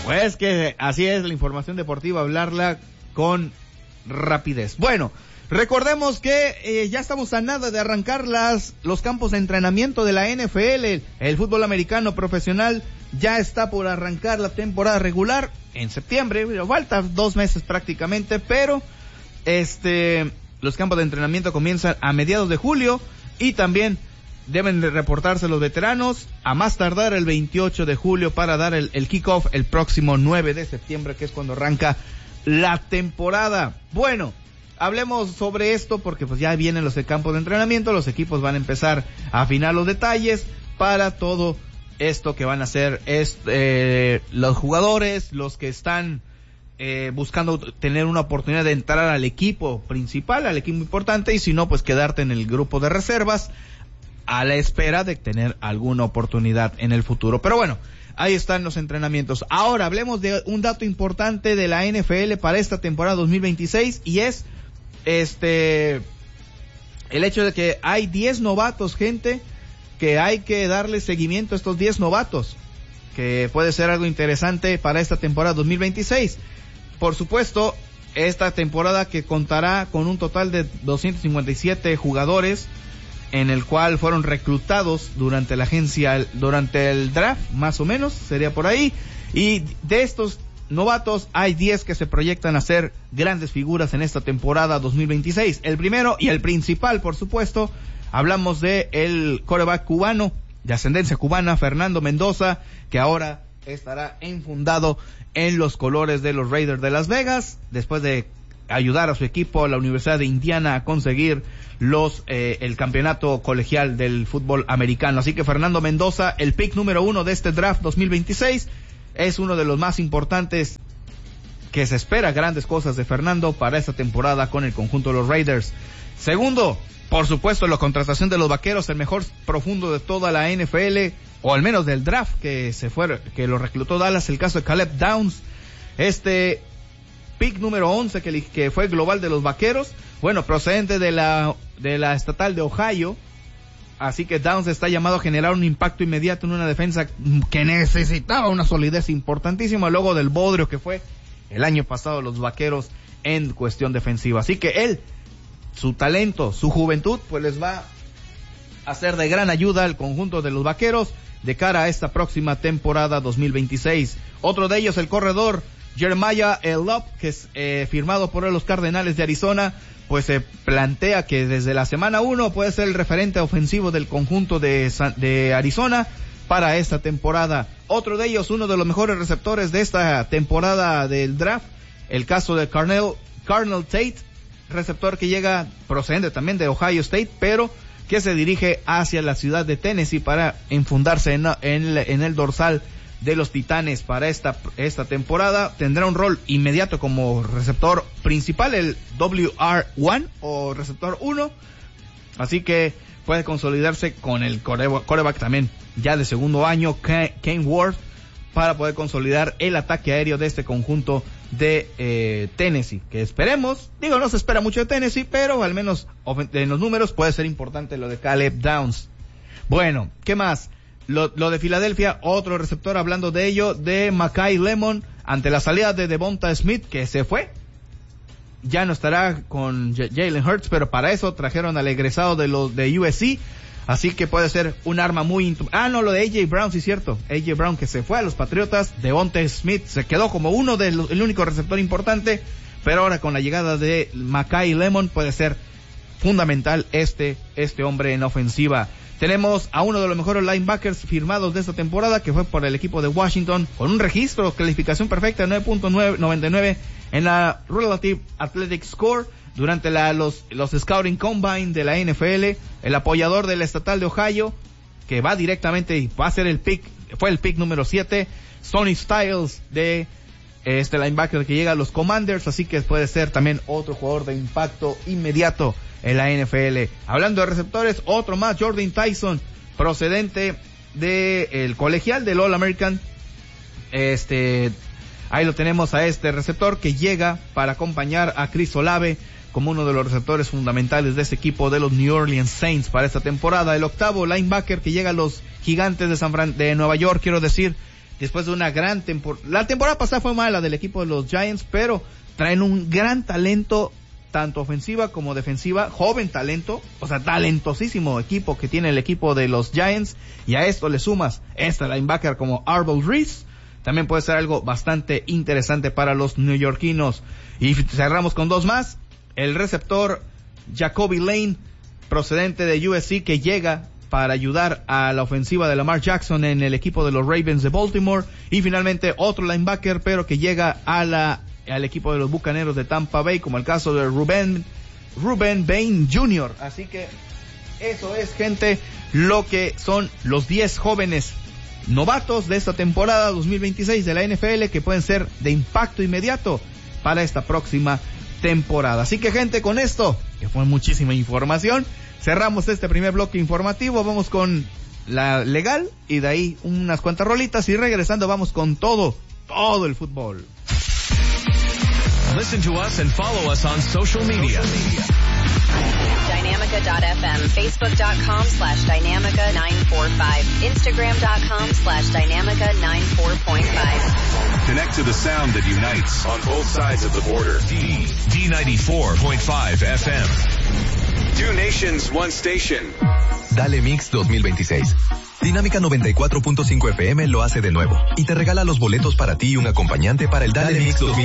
Pues que así es la información deportiva, hablarla con rapidez. Bueno, recordemos que ya estamos a nada de arrancar los campos de entrenamiento de la NFL. El fútbol americano profesional ya está por arrancar la temporada regular en septiembre. Falta 2 meses prácticamente, pero los campos de entrenamiento comienzan a mediados de julio y también deben de reportarse los veteranos a más tardar el 28 de julio para dar el kickoff el próximo 9 de septiembre, que es cuando arranca la temporada. Bueno, hablemos sobre esto porque pues ya vienen los campos de entrenamiento, los equipos van a empezar a afinar los detalles para todo esto que van a hacer los jugadores, los que están buscando tener una oportunidad de entrar al equipo principal, al equipo importante, y si no, pues quedarte en el grupo de reservas a la espera de tener alguna oportunidad en el futuro. Pero bueno, ahí están los entrenamientos. Ahora hablemos de un dato importante de la NFL para esta temporada 2026 y es el hecho de que hay 10 novatos, gente, que hay que darle seguimiento a estos 10 novatos, que puede ser algo interesante para esta temporada 2026. Por supuesto, esta temporada que contará con un total de 257 jugadores, en el cual fueron reclutados durante el draft, más o menos, sería por ahí, y de estos novatos hay 10 que se proyectan a ser grandes figuras en esta temporada 2026. El primero y el principal, por supuesto, hablamos de el quarterback cubano, de ascendencia cubana, Fernando Mendoza, que ahora estará enfundado en los colores de los Raiders de Las Vegas, después de ayudar a su equipo, la Universidad de Indiana, a conseguir el campeonato colegial del fútbol americano. Así que Fernando Mendoza, el pick número 1 de este draft 2026, es uno de los más importantes, que se espera grandes cosas de Fernando para esta temporada con el conjunto de los Raiders. Segundo, por supuesto, la contratación de los Vaqueros, el mejor profundo de toda la NFL, o al menos del draft que lo reclutó Dallas, el caso de Caleb Downs, pick número 11 que fue global de los Vaqueros, bueno, procedente de la estatal de Ohio. Así que Downs está llamado a generar un impacto inmediato en una defensa que necesitaba una solidez importantísima luego del bodrio que fue el año pasado los Vaqueros en cuestión defensiva. Así que su talento, su juventud, pues les va a ser de gran ayuda al conjunto de los Vaqueros de cara a esta próxima temporada 2026. Otro de ellos, el corredor Jeremiah Love, que es firmado por los Cardenales de Arizona, pues se plantea que desde la semana 1 puede ser el referente ofensivo del conjunto de Arizona para esta temporada. Otro de ellos, uno de los mejores receptores de esta temporada del draft, el caso de Carnell Tate, receptor que llega procedente también de Ohio State, pero que se dirige hacia la ciudad de Tennessee para enfundarse en el dorsal de los Titanes para esta temporada. Tendrá un rol inmediato como receptor principal, el WR1 o receptor 1, así que puede consolidarse con el quarterback también ya de segundo año, Kane Ward, para poder consolidar el ataque aéreo de este conjunto de Tennessee, que esperemos, no se espera mucho de Tennessee, pero al menos en los números puede ser importante lo de Caleb Downs. Bueno, ¿qué más? Lo de Filadelfia, otro receptor, hablando de ello, de Mackay Lemon, ante la salida de Devonta Smith, que se fue, ya no estará con Jalen Hurts, pero para eso trajeron al egresado de USC, así que puede ser un arma muy... lo de AJ Brown, sí, cierto, AJ Brown, que se fue a los Patriotas, Devonta Smith se quedó como el único receptor importante, pero ahora con la llegada de Mackay Lemon puede ser fundamental este hombre en ofensiva. Tenemos a uno de los mejores linebackers firmados de esta temporada, que fue por el equipo de Washington, con un registro, calificación perfecta de 9.99 en la Relative Athletic Score durante los Scouting Combine de la NFL, el apoyador del estatal de Ohio, que va directamente y va a ser fue el pick número 7, Sonny Styles, de este linebacker que llega a los Commanders, así que puede ser también otro jugador de impacto inmediato en la NFL. Hablando de receptores, otro más, Jordan Tyson, procedente del colegial del All American. Ahí lo tenemos a este receptor que llega para acompañar a Chris Olave como uno de los receptores fundamentales de este equipo de los New Orleans Saints para esta temporada. El octavo linebacker que llega a los Gigantes de Nueva York, después de una gran temporada. La temporada pasada fue mala del equipo de los Giants, pero traen un gran talento, tanto ofensiva como defensiva, joven talento, o sea, talentosísimo equipo que tiene el equipo de los Giants, y a esto le sumas esta linebacker como Arvel Reese, también puede ser algo bastante interesante para los neoyorquinos. Y cerramos con dos más, el receptor Jacoby Lane, procedente de USC, que llega para ayudar a la ofensiva de Lamar Jackson en el equipo de los Ravens de Baltimore, y finalmente otro linebacker, pero que llega al equipo de los Bucaneros de Tampa Bay, como el caso de Ruben Bain Jr. Así que eso es, gente, lo que son los 10 jóvenes novatos de esta temporada 2026 de la NFL, que pueden ser de impacto inmediato para esta próxima temporada. Así que, gente, con esto, que fue muchísima información, cerramos este primer bloque informativo. Vamos con la legal y de ahí unas cuantas rolitas, y regresando vamos con todo el fútbol. Listen to us and follow us on social media. Dynamica.fm, Facebook.com/Dynamica945, Instagram.com/Dynamica94.5. Connect to the sound that unites on both sides of the border. D94.5 FM. Two nations, one station. Dale Mix 2026. Dinámica 94.5 FM lo hace de nuevo y te regala los boletos para ti y un acompañante para el Dale Mix 2026.